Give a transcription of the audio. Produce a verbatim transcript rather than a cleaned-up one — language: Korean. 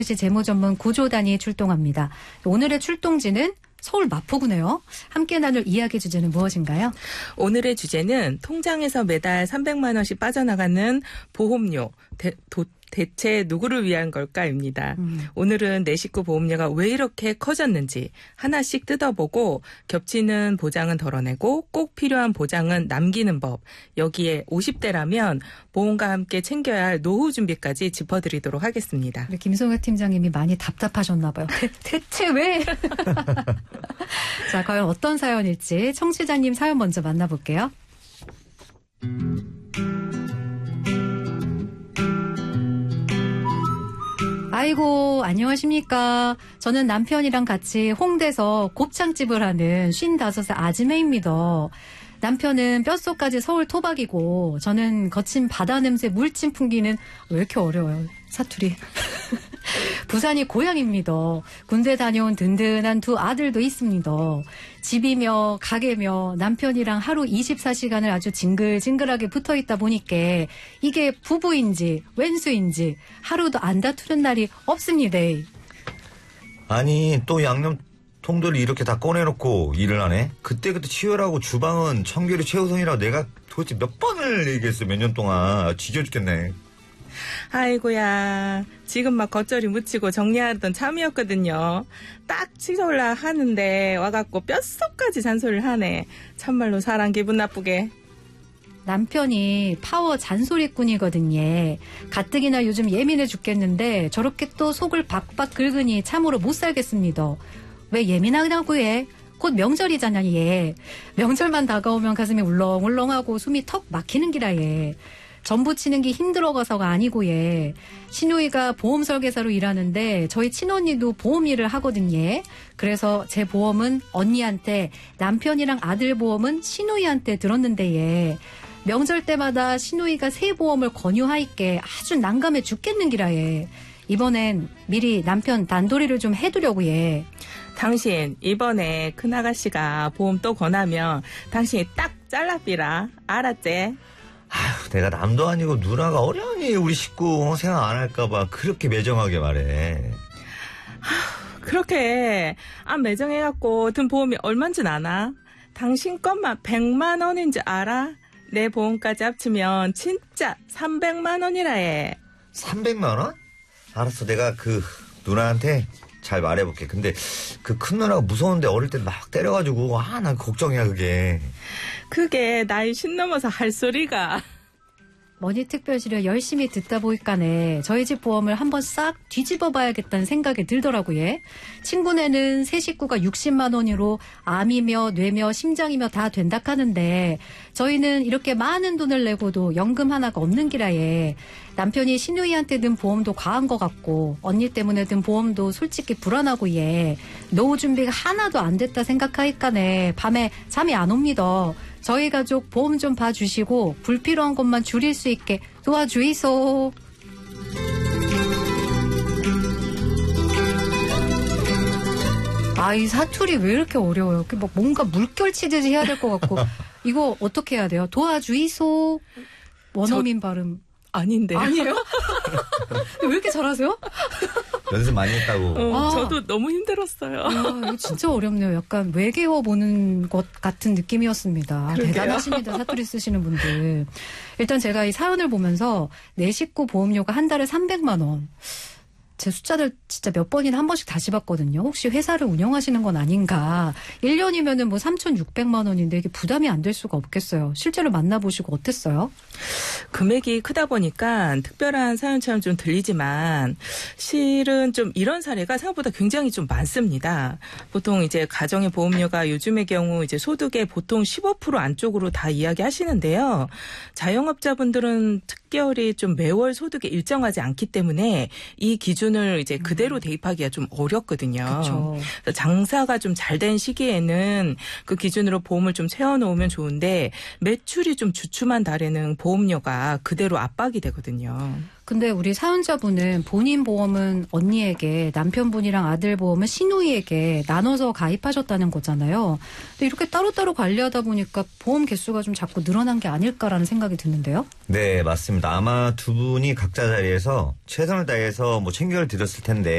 재무 전문 구조단이 출동합니다. 오늘의 출동지는 서울 마포구네요. 함께 나눌 이야기 주제는 무엇인가요? 오늘의 주제는 통장에서 매달 삼백만 원씩 빠져나가는 보험료, 대, 도, 대체 누구를 위한 걸까입니다. 음. 오늘은 내 식구 보험료가 왜 이렇게 커졌는지 하나씩 뜯어보고 겹치는 보장은 덜어내고 꼭 필요한 보장은 남기는 법. 여기에 오십 대라면 보험과 함께 챙겨야 할 노후 준비까지 짚어드리도록 하겠습니다. 우리 김성혁 팀장님이 많이 답답하셨나 봐요. 대, 대체 왜? 자, 과연 어떤 사연일지 청취자님 사연 먼저 만나볼게요. 아이고, 안녕하십니까. 저는 남편이랑 같이 홍대에서 곱창집을 하는 쉰다섯 살 아지매입니다. 남편은 뼛속까지 서울 토박이고 저는 거친 바다 냄새 물씬 풍기는 왜 이렇게 어려워요. 사투리. 부산이 고향입니다. 군대 다녀온 든든한 두 아들도 있습니다. 집이며 가게며 남편이랑 하루 이십사 시간을 아주 징글징글하게 붙어있다 보니까 이게 부부인지 왼수인지 하루도 안 다투는 날이 없습니다. 아니 또 양념통들을 이렇게 다 꺼내놓고 일을 하네? 그때그때 치열하고 주방은 청결이 최우선이라고 내가 도대체 몇 번을 얘기했어 몇 년 동안. 지겨 죽겠네. 아이고야, 지금 막 겉절이 묻히고 정리하던 참이었거든요. 딱 치솔라 하는데 와갖고 뼛속까지 잔소리를 하네. 참말로 사람 기분 나쁘게. 남편이 파워 잔소리꾼이거든요. 가뜩이나 요즘 예민해 죽겠는데 저렇게 또 속을 박박 긁으니 참으로 못 살겠습니다. 왜 예민하다고 해? 곧 명절이잖아, 얘. 명절만 다가오면 가슴이 울렁울렁하고 숨이 턱 막히는 기라, 얘. 전부 치는 게 힘들어가서가 아니고 예. 시누이가 보험 설계사로 일하는데 저희 친언니도 보험 일을 하거든요. 그래서 제 보험은 언니한테, 남편이랑 아들 보험은 시누이한테 들었는데 예. 명절 때마다 시누이가 새 보험을 권유하이께 아주 난감해 죽겠는 기라 예. 이번엔 미리 남편 단도리를 좀 해두려고 예. 당신 이번에 큰아가씨가 보험 또 권하면 당신이 딱 잘라삐라. 알았지? 아휴, 내가 남도 아니고 누나가 어련히 우리 식구 생각 안 할까봐 그렇게 매정하게 말해. 아휴, 그렇게 안 매정해갖고 든 보험이 얼만진 아나? 당신 것만 백만 원인지 알아? 내 보험까지 합치면 진짜 삼백만 원이라 해. 삼백만 원? 알았어, 내가 그 누나한테 잘 말해볼게. 근데 그 큰 누나가 무서운데 어릴 때 막 때려가지고 아, 난 걱정이야 그게. 그게 나이 쉰 넘어서 할 소리가. 머니특별실을 열심히 듣다 보니까네 저희 집 보험을 한번 싹 뒤집어 봐야겠다는 생각이 들더라고요. 친구네는 세 식구가 육십만 원으로 암이며 뇌며 심장이며 다 된다 하는데 저희는 이렇게 많은 돈을 내고도 연금 하나가 없는 기라에 남편이 시누이한테 든 보험도 과한 것 같고 언니 때문에 든 보험도 솔직히 불안하고 예. 노후 준비가 하나도 안 됐다 생각하니까네 밤에 잠이 안 옵니다. 저희 가족 보험 좀 봐주시고 불필요한 것만 줄일 수 있게 도와주이소. 아, 이 사투리 왜 이렇게 어려워요? 막 뭔가 물결 치듯이 해야 될 것 같고 이거 어떻게 해야 돼요? 도와주이소. 원어민 저... 발음. 아닌데. 아니에요? 왜 이렇게 잘하세요? 연습 많이 했다고. 어, 아. 저도 너무 힘들었어요. 아, 이거 진짜 어렵네요. 약간 외계어 보는 것 같은 느낌이었습니다. 그러게요. 대단하십니다. 사투리 쓰시는 분들. 일단 제가 이 사연을 보면서 내 식구 보험료가 한 달에 삼백만 원. 제 숫자들 진짜 몇 번이나 한 번씩 다시 봤거든요. 혹시 회사를 운영하시는 건 아닌가. 일 년이면은 뭐 삼천육백만 원인데 이게 부담이 안 될 수가 없겠어요. 실제로 만나보시고 어땠어요? 금액이 크다 보니까 특별한 사연처럼 좀 들리지만 실은 좀 이런 사례가 생각보다 굉장히 좀 많습니다. 보통 이제 가정의 보험료가 요즘의 경우 이제 소득의 보통 십오 퍼센트 안쪽으로 다 이야기하시는데요. 자영업자분들은 특별히 좀 매월 소득이 일정하지 않기 때문에 이 기준을 이제 그대로 대입하기가 좀 어렵거든요. 그렇죠. 장사가 좀 잘 된 시기에는 그 기준으로 보험을 좀 채워놓으면 좋은데 매출이 좀 주춤한 달에는 보험료가 그대로 압박이 되거든요. 근데 우리 사연자분은 본인 보험은 언니에게, 남편분이랑 아들 보험은 시누이에게 나눠서 가입하셨다는 거잖아요. 근데 이렇게 따로따로 관리하다 보니까 보험 개수가 좀 자꾸 늘어난 게 아닐까라는 생각이 드는데요. 네, 맞습니다. 아마 두 분이 각자 자리에서 최선을 다해서 뭐 챙겨 드렸을 텐데